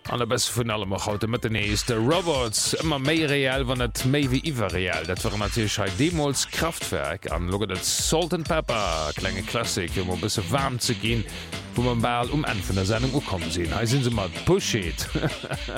An der best vun allem auch haute mit den nächste Robots immer méi real wann net méi wie iwwer real. Dat war natürlich Demos Kraftwerk an Loget et Salt and Pepper klenge Klassik um bisse warm ze gin, wo man ball en vun der Sendung kommen sinn. He sind se mat Pushit.